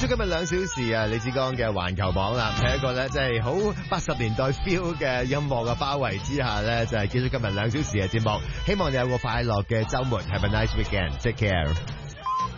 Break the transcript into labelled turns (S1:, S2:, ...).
S1: 今日2小時啊，李志剛嘅環球榜啦，係一個咧即係好80年代 feel 嘅音樂嘅包圍之下咧，就係結束今日2小時嘅節目。希望你有個快樂嘅週末，Have a nice weekend，take care。